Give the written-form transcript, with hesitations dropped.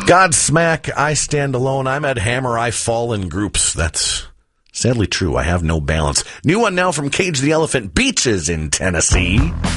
Godsmack, I stand alone. I'm Ed Hammer. I fall in groups. That's sadly true. I have no balance. New one now from Cage the Elephant. Beaches in Tennessee.